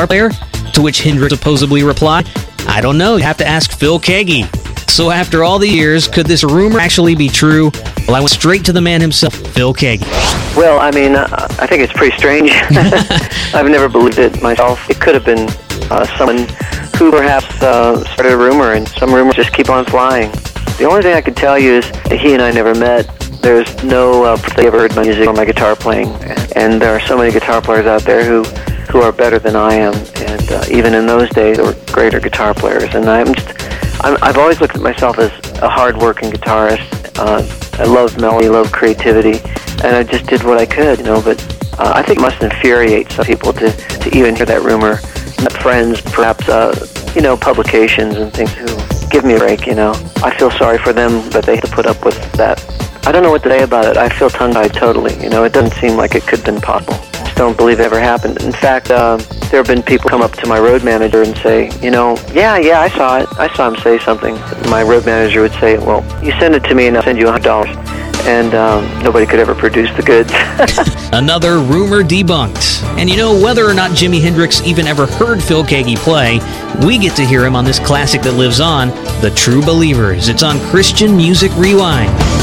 guitar player? To which Hendrix supposedly replied, "I don't know, you have to ask Phil Keaggy." So after all the years, could this rumor actually be true? Well, I went straight to the man himself, Phil Keaggy. Well, I mean, I think it's pretty strange. I've never believed it myself. It could have been someone who perhaps started a rumor, and some rumors just keep on flying. The only thing I could tell you is that he and I never met. There's no they ever heard my music or my guitar playing, and there are so many guitar players out there who are better than I am, and even in those days, there were greater guitar players. And I've always looked at myself as a hard-working guitarist. I love melody, love creativity, and I just did what I could, you know. But I think it must infuriate some people to even hear that rumor. Friends, perhaps, you know, publications and things who give me a break, you know. I feel sorry for them, but they have to put up with that. I don't know what to say about it. I feel tongue-tied totally, you know. It doesn't seem like it could have been possible. I just don't believe it ever happened. In fact, there have been people come up to my road manager and say, you know, yeah, I saw it. I saw him say something. My road manager would say, well, you send it to me and I'll send you $100. And nobody could ever produce the goods. Another rumor debunked. And you know, whether or not Jimi Hendrix even ever heard Phil Keaggy play, we get to hear him on this classic that lives on, The True Believers. It's on Christian Music Rewind.